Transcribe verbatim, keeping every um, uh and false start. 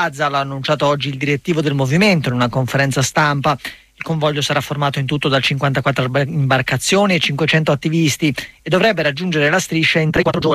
Gaza, l'ha annunciato oggi il direttivo del movimento in una conferenza stampa. Il convoglio sarà formato in tutto da cinquantaquattro imbarcazioni e cinquecento attivisti e dovrebbe raggiungere la striscia in tre quattro giorni.